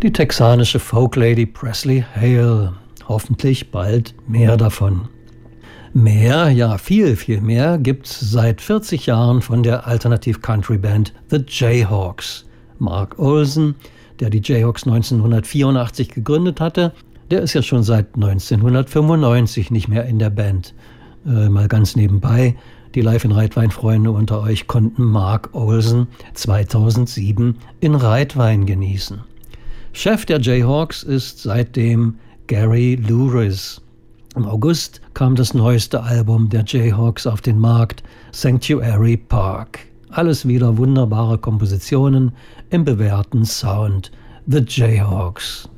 Die texanische Folklady Presley Hale. Hoffentlich bald mehr davon. Mehr, ja viel, viel mehr gibt's seit 40 Jahren von der Alternativ-Country-Band The Jayhawks. Mark Olson, der die Jayhawks 1984 gegründet hatte, der ist ja schon seit 1995 nicht mehr in der Band. Mal ganz nebenbei, die Live in Reitwein-Freunde unter euch konnten Mark Olson 2007 in Reitwein genießen. Chef der Jayhawks ist seitdem Gary Louris. Im August kam das neueste Album der Jayhawks auf den Markt, Sanctuary Park. Alles wieder wunderbare Kompositionen im bewährten Sound. The Jayhawks.